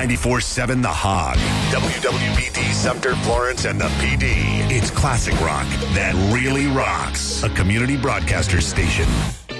94.7 The Hog. WWPD Sumter, Florence, and the PD. It's classic rock that really rocks. A community broadcaster station.